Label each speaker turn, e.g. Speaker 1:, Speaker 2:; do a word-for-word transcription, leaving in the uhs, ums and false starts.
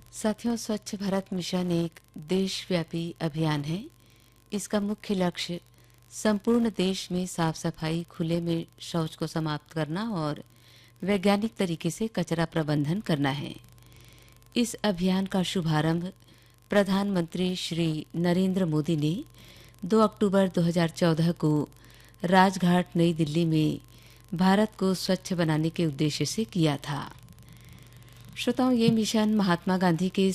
Speaker 1: साथियों, स्वच्छ भारत मिशन एक देशव्यापी अभियान है। इसका मुख्य लक्ष्य संपूर्ण देश में साफ सफाई, खुले में शौच को समाप्त करना और वैज्ञानिक तरीके से कचरा प्रबंधन करना है। इस अभियान का शुभारंभ प्रधानमंत्री श्री नरेंद्र मोदी ने दो अक्टूबर दो हज़ार चौदह को राजघाट नई दिल्ली में भारत को स्वच्छ बनाने के उद्देश्य से किया था। श्रोताओं, ये मिशन महात्मा गांधी के